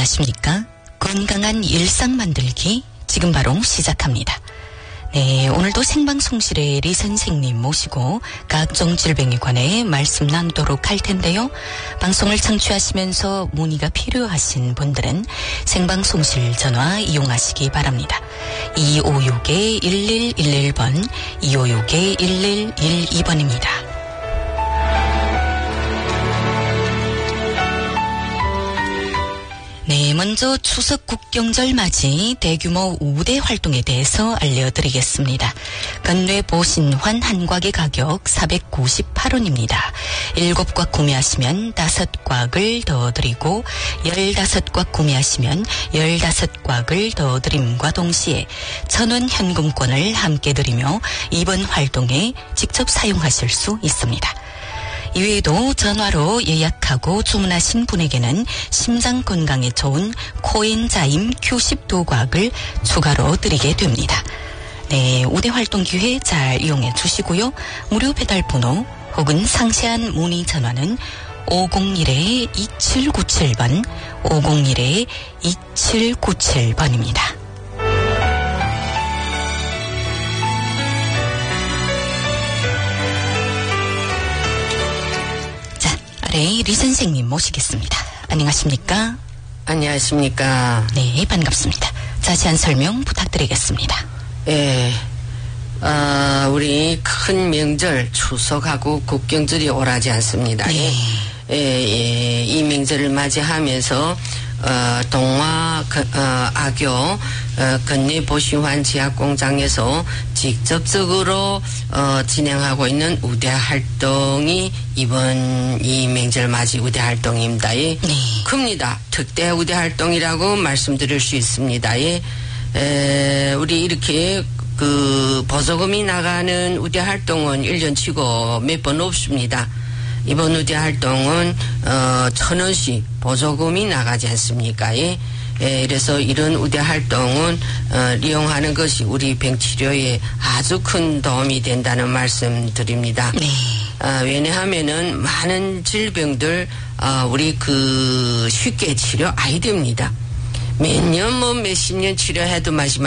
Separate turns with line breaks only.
안녕하십니까? 건강한 일상 만들기 지금 바로 시작합니다. 네, 오늘도 생방송실에 리 선생님 모시고 각종 질병에 관해 말씀 나누도록 할 텐데요. 방송을 청취하시면서 문의가 필요하신 분들은 생방송실 전화 이용하시기 바랍니다. 2561-1111번, 2561-1112번입니다. 네, 먼저 추석 국경절 맞이 대규모 우대 활동에 대해서 알려드리겠습니다. 건뇌 보신환 한 곽의 가격 498원입니다. 7곽 구매하시면 5곽을 더 드리고 15곽 구매하시면 15곽을 더 드림과 동시에 1,000원 현금권을 함께 드리며 이번 활동에 직접 사용하실 수 있습니다. 이외에도 전화로 예약하고 주문하신 분에게는 심장 건강에 좋은 코엔자임 Q10도곽을 추가로 드리게 됩니다. 네, 우대 활동 기회 잘 이용해 주시고요. 무료 배달 번호 혹은 상세한 문의 전화는 501-2797번, 501-2797번입니다. 네, 리 선생님 모시겠습니다. 안녕하십니까?
안녕하십니까?
네, 반갑습니다. 자세한 설명 부탁드리겠습니다.
예, 우리 큰 명절 추석하고 국경절이 오라지 않습니다.
네.
이 명절을 맞이하면서 동화 악교 건뇌 보신환 지하공장에서 직접적으로 진행하고 있는 우대 활동이 이번 이 명절 맞이 우대 활동입니다.
네.
큽니다. 특대 우대 활동이라고 말씀드릴 수 있습니다. 우리 이렇게 보조금이 나가는 우대 활동은 1년치고 몇 번 없습니다. 이번 우대 활동은 1,000원씩 보조금이 나가지 않습니까? 그래서 이런 우대 활동은 이용하는 것이 우리 병치료에 아주 큰 도움이 된다는 말씀 드립니다.
네.
왜냐하면은 많은 질병들 우리 쉽게 치료 아이 됩니다. 몇 년 몇십 년 치료해도 마지막